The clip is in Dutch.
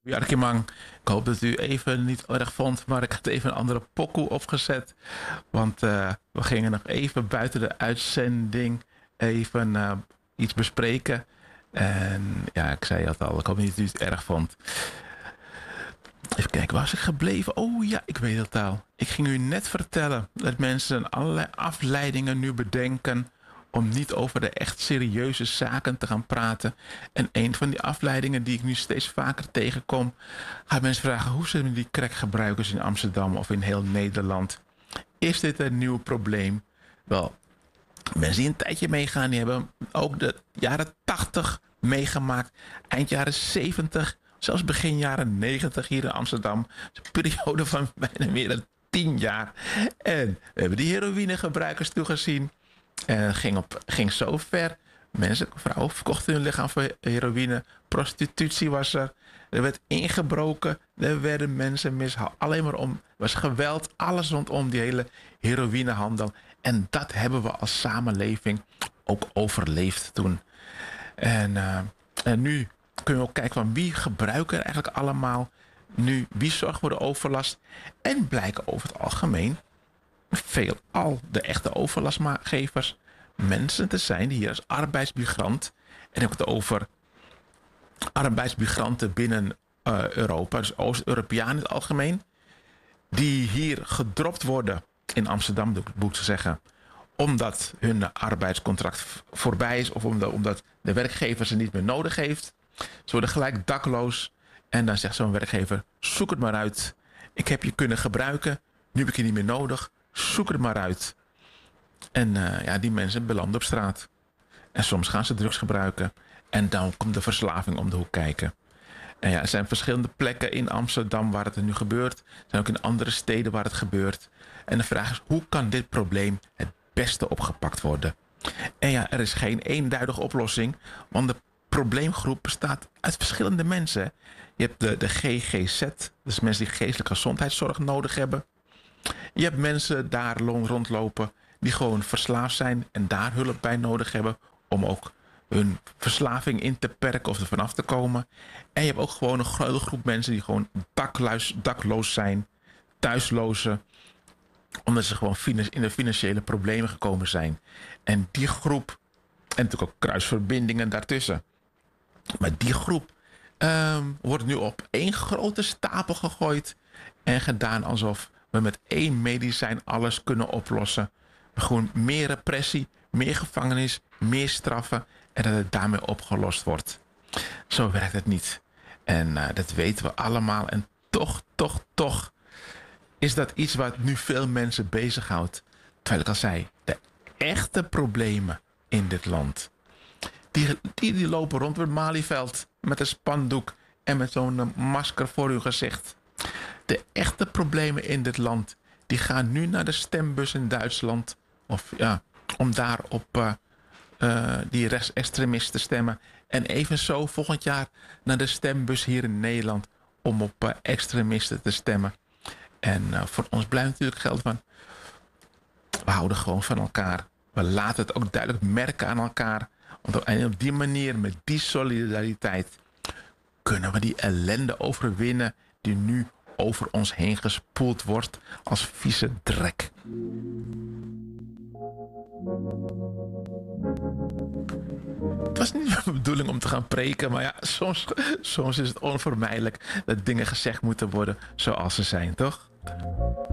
Arkimang, ik hoop dat u even niet erg vond, maar ik had even een andere pokoe opgezet. Want we gingen nog even buiten de uitzending even iets bespreken. En ja, ik zei het al, ik hoop niet dat u het erg vond. Even kijken, waar was ik gebleven? Oh ja, ik weet het al. Ik ging u net vertellen dat mensen allerlei afleidingen nu bedenken om niet over de echt serieuze zaken te gaan praten. En een van die afleidingen die ik nu steeds vaker tegenkom, gaan mensen vragen: hoe zitten die crackgebruikers in Amsterdam of in heel Nederland? Is dit een nieuw probleem? Wel, mensen die een tijdje meegaan, die hebben ook de jaren 80 meegemaakt, eind jaren 70, zelfs begin jaren 90 hier in Amsterdam. Een periode van bijna meer dan 10 jaar. En we hebben die heroïnegebruikers toegezien. En het ging zo ver. Mensen, vrouwen verkochten hun lichaam voor heroïne. Prostitutie was er. Er werd ingebroken. Er werden mensen mishandeld. Alleen maar om. Was geweld. Alles rondom die hele heroïnehandel. En dat hebben we als samenleving ook overleefd toen. En nu kunnen we ook kijken van wie gebruiken er eigenlijk allemaal. Nu, wie zorgt voor de overlast. En blijken over het algemeen veelal de echte overlastgevers mensen te zijn die hier als arbeidsmigrant, en ik heb het over arbeidsmigranten binnen Europa, dus Oost-Europeanen in het algemeen, die hier gedropt worden in Amsterdam, moet ik zeggen, omdat hun arbeidscontract voorbij is of omdat de werkgever ze niet meer nodig heeft. Ze worden gelijk dakloos en dan zegt zo'n werkgever: zoek het maar uit. Ik heb je kunnen gebruiken, nu heb ik je niet meer nodig. Zoek het maar uit. En ja, die mensen belanden op straat. En soms gaan ze drugs gebruiken. En dan komt de verslaving om de hoek kijken. En ja, er zijn verschillende plekken in Amsterdam waar het er nu gebeurt. Er zijn ook in andere steden waar het gebeurt. En de vraag is, hoe kan dit probleem het beste opgepakt worden? En ja, er is geen eenduidige oplossing. Want de probleemgroep bestaat uit verschillende mensen. Je hebt de GGZ. Dus mensen die geestelijke gezondheidszorg nodig hebben. Je hebt mensen daar rondlopen die gewoon verslaafd zijn en daar hulp bij nodig hebben om ook hun verslaving in te perken of er vanaf te komen. En je hebt ook gewoon een grote groep mensen die gewoon dakloos zijn, thuislozen, omdat ze gewoon in de financiële problemen gekomen zijn. En die groep, en natuurlijk ook kruisverbindingen daartussen, maar die groep wordt nu op één grote stapel gegooid en gedaan alsof we met één medicijn alles kunnen oplossen. Gewoon meer repressie, meer gevangenis, meer straffen en dat het daarmee opgelost wordt. Zo werkt het niet. En dat weten we allemaal. En toch is dat iets wat nu veel mensen bezighoudt. Terwijl ik al zei, de echte problemen in dit land, die lopen rond het Malieveld met een spandoek en met zo'n masker voor uw gezicht. De echte problemen in dit land, die gaan nu naar de stembus in Duitsland. Of ja, om daar op die rechtsextremisten te stemmen. En evenzo volgend jaar naar de stembus hier in Nederland om op extremisten te stemmen. En voor ons blijft natuurlijk geld van, we houden gewoon van elkaar. We laten het ook duidelijk merken aan elkaar. En op die manier, met die solidariteit, kunnen we die ellende overwinnen die nu over ons heen gespoeld wordt als vieze drek. Het was niet de bedoeling om te gaan preken, maar ja, soms is het onvermijdelijk dat dingen gezegd moeten worden zoals ze zijn, toch?